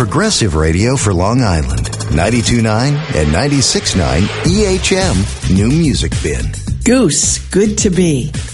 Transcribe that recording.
Progressive Radio for Long Island. 92.9 and 96.9 EHM New Music Bin. Goose, good to be.